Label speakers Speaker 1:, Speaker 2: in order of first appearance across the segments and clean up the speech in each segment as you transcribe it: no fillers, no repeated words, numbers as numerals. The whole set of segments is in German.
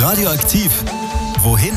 Speaker 1: Radioaktiv. Wohin?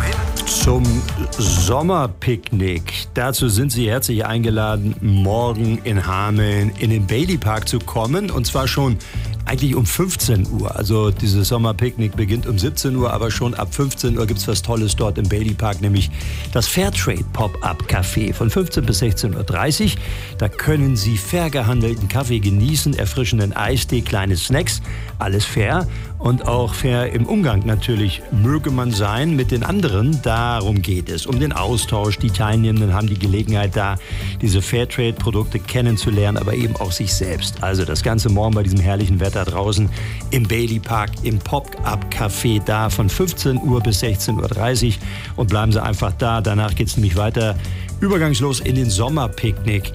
Speaker 2: Zum Sommerpicknick. Dazu sind Sie herzlich eingeladen, morgen in Hameln in den Bailey Park zu kommen. Und zwar schon eigentlich um 15 Uhr. Also dieses Sommerpicknick beginnt um 17 Uhr, aber schon ab 15 Uhr gibt es was Tolles dort im Bailey Park, nämlich das Fairtrade Pop-Up Café von 15 bis 16.30 Uhr. Da können Sie fair gehandelten Kaffee genießen, erfrischenden Eistee, kleine Snacks, alles fair. Und auch fair im Umgang natürlich möge man sein mit den anderen. Darum geht es, um den Austausch. Die Teilnehmenden haben die Gelegenheit da, diese Fairtrade-Produkte kennenzulernen, aber eben auch sich selbst. Also das Ganze morgen bei diesem herrlichen Wetter draußen im Bailey Park, im Pop-Up-Café da von 15 Uhr bis 16.30 Uhr. Und bleiben Sie einfach da. Danach geht es nämlich weiter übergangslos in den Sommerpicknick.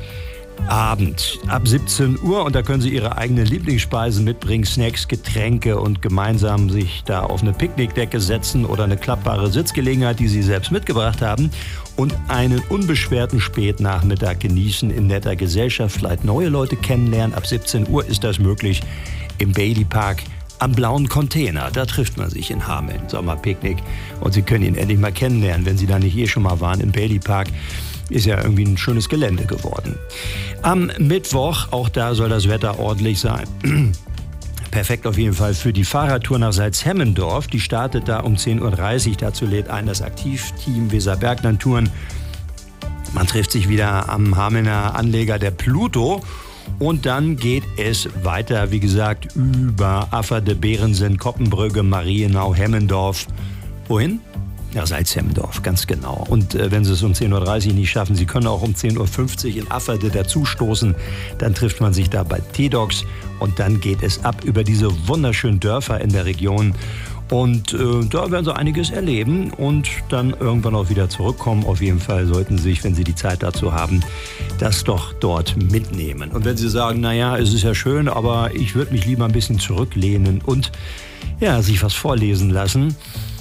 Speaker 2: Abend ab 17 Uhr und da können Sie Ihre eigenen Lieblingsspeisen mitbringen, Snacks, Getränke und gemeinsam sich da auf eine Picknickdecke setzen oder eine klappbare Sitzgelegenheit, die Sie selbst mitgebracht haben und einen unbeschwerten Spätnachmittag genießen in netter Gesellschaft, vielleicht neue Leute kennenlernen. Ab 17 Uhr ist das möglich im Bailey Park am Blauen Container. Da trifft man sich in Hameln, Sommerpicknick und Sie können ihn endlich mal kennenlernen, wenn Sie da nicht schon mal waren im Bailey Park. Ist ja irgendwie ein schönes Gelände geworden. Am Mittwoch, auch da soll das Wetter ordentlich sein. Perfekt auf jeden Fall für die Fahrradtour nach Salzhemmendorf. Die startet da um 10.30 Uhr. Dazu lädt ein das Aktivteam Weser-Bergland-Touren. Man trifft sich wieder am Hamelner Anleger der Pluto. Und dann geht es weiter, wie gesagt, über Afferde, Behrensen, Koppenbrügge, Marienau, Hemmendorf. Wohin? Ja, Salzhemmendorf, ganz genau. Und wenn Sie es um 10.30 Uhr nicht schaffen, Sie können auch um 10.50 Uhr in Afferde dazustoßen. Dann trifft man sich da bei T-Docs und dann geht es ab über diese wunderschönen Dörfer in der Region. Und da werden Sie einiges erleben und dann irgendwann auch wieder zurückkommen. Auf jeden Fall sollten Sie sich, wenn Sie die Zeit dazu haben, das doch dort mitnehmen. Und wenn Sie sagen, naja, es ist ja schön, aber ich würde mich lieber ein bisschen zurücklehnen und ja, sich was vorlesen lassen.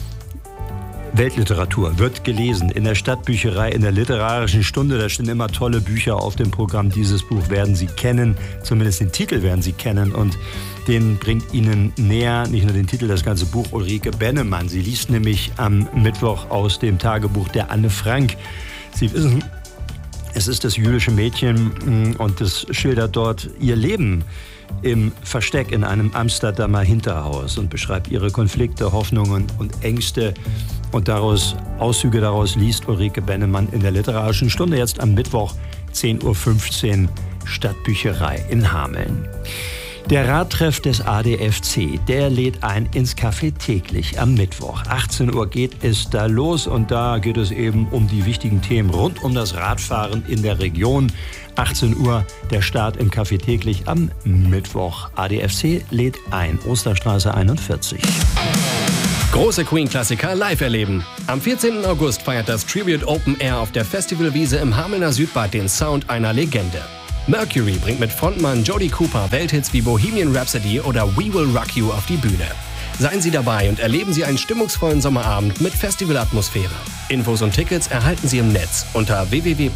Speaker 2: Weltliteratur wird gelesen in der Stadtbücherei, in der literarischen Stunde. Da stehen immer tolle Bücher auf dem Programm. Dieses Buch werden Sie kennen, zumindest den Titel werden Sie kennen. Und den bringt Ihnen näher, nicht nur den Titel, das ganze Buch, Ulrike Bennemann. Sie liest nämlich am Mittwoch aus dem Tagebuch der Anne Frank. Sie wissen, es ist das jüdische Mädchen und das schildert dort ihr Leben im Versteck in einem Amsterdamer Hinterhaus und beschreibt ihre Konflikte, Hoffnungen und Ängste. Und Auszüge daraus liest Ulrike Bennemann in der literarischen Stunde jetzt am Mittwoch 10.15 Uhr Stadtbücherei in Hameln. Der Radtreff des ADFC, der lädt ein ins Café täglich am Mittwoch. 18 Uhr geht es da los und da geht es eben um die wichtigen Themen rund um das Radfahren in der Region. 18 Uhr der Start im Café täglich am Mittwoch. ADFC lädt ein, Osterstraße 41.
Speaker 3: Große Queen-Klassiker live erleben. Am 14. August feiert das Tribute Open Air auf der Festivalwiese im Hamelner Südbad den Sound einer Legende. Mercury bringt mit Frontmann Jody Cooper Welthits wie Bohemian Rhapsody oder We Will Rock You auf die Bühne. Seien Sie dabei und erleben Sie einen stimmungsvollen Sommerabend mit Festivalatmosphäre. Infos und Tickets erhalten Sie im Netz unter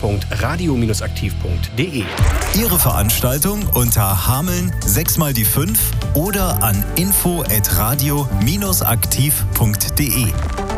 Speaker 3: www.radio-aktiv.de.
Speaker 1: Ihre Veranstaltung unter Hameln 6x5 oder an info@radio-aktiv.de.